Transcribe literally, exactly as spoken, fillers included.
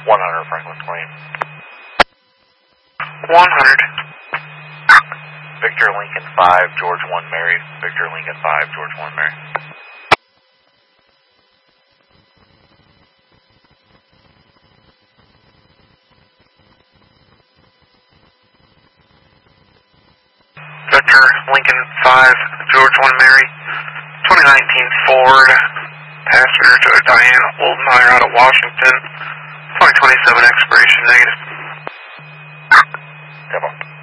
one hundred Franklin Twain. one hundred. Victor Lincoln five, George one Mary. Victor Lincoln five, George one Mary. Victor Lincoln five, George one Mary. twenty nineteen Ford. Passenger to Diane Oldmeyer out of Washington. twenty twenty-seven expiration negative. Come on.